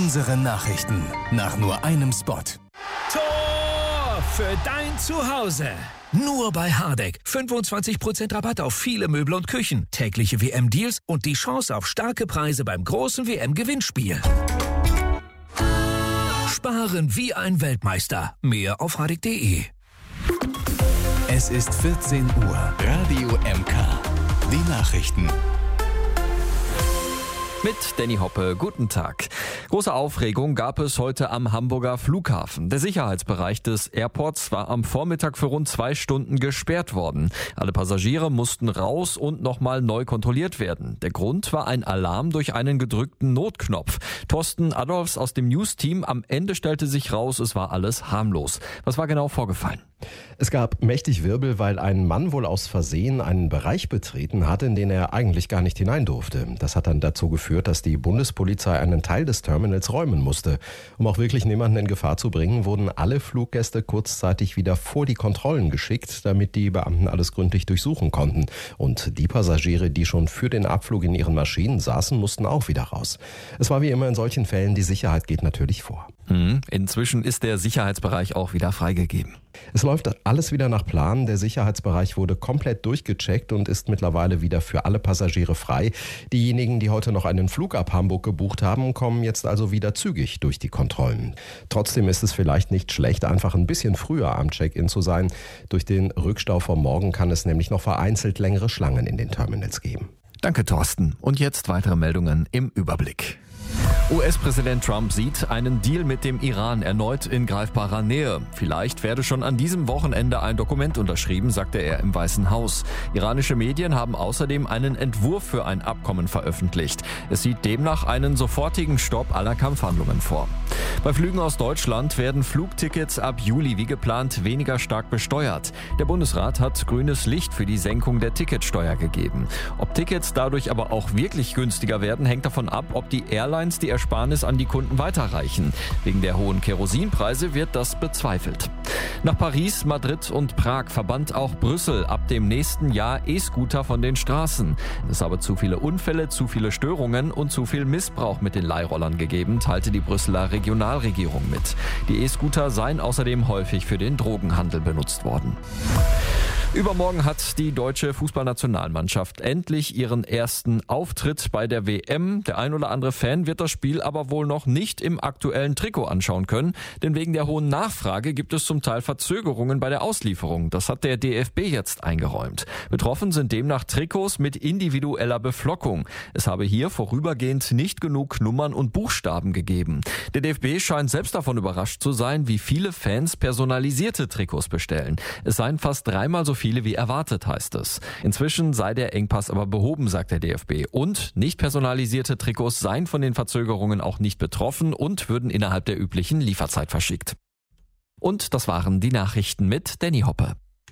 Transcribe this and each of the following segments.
Unsere Nachrichten nach nur einem Spot. Tor für dein Zuhause. Nur bei Hardegg. 25% Rabatt auf viele Möbel und Küchen. Tägliche WM-Deals und die Chance auf starke Preise beim großen WM-Gewinnspiel. Sparen wie ein Weltmeister. Mehr auf hardegg.de. Es ist 14 Uhr. Radio MK. Die Nachrichten. Mit Danny Hoppe, guten Tag. Große Aufregung gab es heute am Hamburger Flughafen. Der Sicherheitsbereich des Airports war am Vormittag für rund 2 Stunden gesperrt worden. Alle Passagiere mussten raus und nochmal neu kontrolliert werden. Der Grund war ein Alarm durch einen gedrückten Notknopf. Thorsten Adolfs aus dem News-Team, am Ende stellte sich raus, es war alles harmlos. Was war genau vorgefallen? Es gab mächtig Wirbel, weil ein Mann wohl aus Versehen einen Bereich betreten hat, in den er eigentlich gar nicht hinein durfte. Das hat dann dazu geführt, dass die Bundespolizei einen Teil des Terminals räumen musste. Um auch wirklich niemanden in Gefahr zu bringen, wurden alle Fluggäste kurzzeitig wieder vor die Kontrollen geschickt, damit die Beamten alles gründlich durchsuchen konnten. Und die Passagiere, die schon für den Abflug in ihren Maschinen saßen, mussten auch wieder raus. Es war wie immer in solchen Fällen, die Sicherheit geht natürlich vor. Inzwischen ist der Sicherheitsbereich auch wieder freigegeben. Es läuft alles wieder nach Plan. Der Sicherheitsbereich wurde komplett durchgecheckt und ist mittlerweile wieder für alle Passagiere frei. Diejenigen, die heute noch einen Flug ab Hamburg gebucht haben, kommen jetzt also wieder zügig durch die Kontrollen. Trotzdem ist es vielleicht nicht schlecht, einfach ein bisschen früher am Check-in zu sein. Durch den Rückstau vom Morgen kann es nämlich noch vereinzelt längere Schlangen in den Terminals geben. Danke, Thorsten. Und jetzt weitere Meldungen im Überblick. US-Präsident Trump sieht einen Deal mit dem Iran erneut in greifbarer Nähe. Vielleicht werde schon an diesem Wochenende ein Dokument unterschrieben, sagte er im Weißen Haus. Iranische Medien haben außerdem einen Entwurf für ein Abkommen veröffentlicht. Es sieht demnach einen sofortigen Stopp aller Kampfhandlungen vor. Bei Flügen aus Deutschland werden Flugtickets ab Juli wie geplant weniger stark besteuert. Der Bundesrat hat grünes Licht für die Senkung der Ticketsteuer gegeben. Ob Tickets dadurch aber auch wirklich günstiger werden, hängt davon ab, ob die Airlines die Ersparnis an die Kunden weiterreichen. Wegen der hohen Kerosinpreise wird das bezweifelt. Nach Paris, Madrid und Prag verbannt auch Brüssel ab dem nächsten Jahr E-Scooter von den Straßen. Es habe zu viele Unfälle, zu viele Störungen und zu viel Missbrauch mit den Leihrollern gegeben, teilte die Brüsseler Regionalregierung mit. Die E-Scooter seien außerdem häufig für den Drogenhandel benutzt worden. Übermorgen hat die deutsche Fußballnationalmannschaft endlich ihren ersten Auftritt bei der WM. Der ein oder andere Fan wird das Spiel aber wohl noch nicht im aktuellen Trikot anschauen können, denn wegen der hohen Nachfrage gibt es zum Teil Verzögerungen bei der Auslieferung. Das hat der DFB jetzt eingeräumt. Betroffen sind demnach Trikots mit individueller Beflockung. Es habe hier vorübergehend nicht genug Nummern und Buchstaben gegeben. Der DFB scheint selbst davon überrascht zu sein, wie viele Fans personalisierte Trikots bestellen. Es seien fast 3-mal so viele wie erwartet, heißt es. Inzwischen sei der Engpass aber behoben, sagt der DFB. Und nicht personalisierte Trikots seien von den Verzögerungen auch nicht betroffen und würden innerhalb der üblichen Lieferzeit verschickt. Und das waren die Nachrichten mit Danny Hoppe.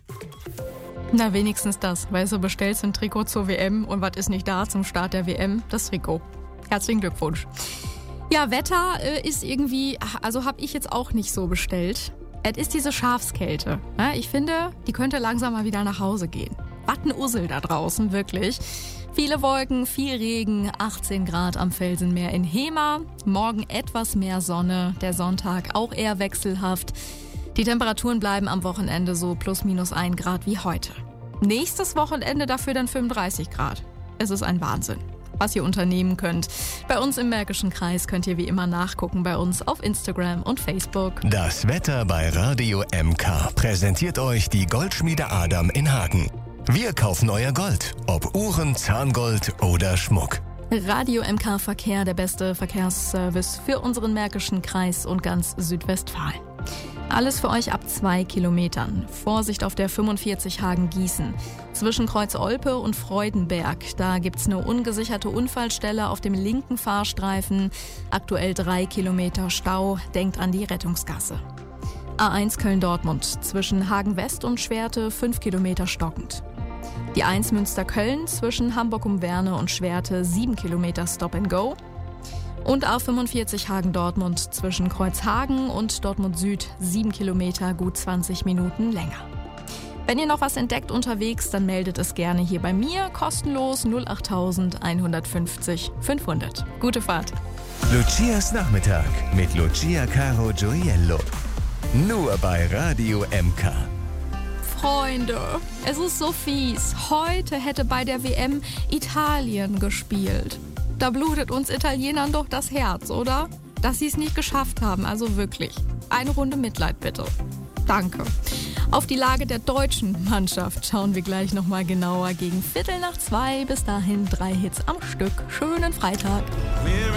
Na, wenigstens das, weil du bestellst ein Trikot zur WM und was ist nicht da zum Start der WM? Das Trikot. Herzlichen Glückwunsch. Ja, Wetter ist irgendwie, also habe ich jetzt auch nicht so bestellt. Es ist diese Schafskälte. Ich finde, die könnte langsam mal wieder nach Hause gehen. Was ein Ussel da draußen, wirklich. Viele Wolken, viel Regen, 18 Grad am Felsenmeer in Hema. Morgen etwas mehr Sonne, der Sonntag auch eher wechselhaft. Die Temperaturen bleiben am Wochenende so plus minus 1 Grad wie heute. Nächstes Wochenende dafür dann 35 Grad. Es ist ein Wahnsinn, was ihr unternehmen könnt. Bei uns im Märkischen Kreis könnt ihr wie immer nachgucken bei uns auf Instagram und Facebook. Das Wetter bei Radio MK präsentiert euch die Goldschmiede Adam in Hagen. Wir kaufen euer Gold, ob Uhren, Zahngold oder Schmuck. Radio MK Verkehr, der beste Verkehrsservice für unseren Märkischen Kreis und ganz Südwestfalen. Alles für euch ab 2 Kilometern. Vorsicht auf der 45 Hagen-Gießen. Zwischen Kreuz-Olpe und Freudenberg. Da gibt's eine ungesicherte Unfallstelle auf dem linken Fahrstreifen. Aktuell 3 Kilometer Stau. Denkt an die Rettungsgasse. A1 Köln-Dortmund. Zwischen Hagen-West und Schwerte 5 Kilometer stockend. Die 1 Münster-Köln zwischen Hamburg-um-Werne und Schwerte 7 Kilometer Stop and Go. Und A45 Hagen-Dortmund zwischen Kreuzhagen und Dortmund Süd 7 Kilometer, gut 20 Minuten länger. Wenn ihr noch was entdeckt unterwegs, dann meldet es gerne hier bei mir, kostenlos 08150 500. Gute Fahrt! Lucias Nachmittag mit Lucia Caro Gioiello. Nur bei Radio MK. Freunde, es ist so fies. Heute hätte bei der WM Italien gespielt. Da blutet uns Italienern doch das Herz, oder? Dass sie es nicht geschafft haben, also wirklich. Eine Runde Mitleid bitte. Danke. Auf die Lage der deutschen Mannschaft schauen wir gleich nochmal genauer gegen 1:15. Bis dahin 3 Hits am Stück. Schönen Freitag.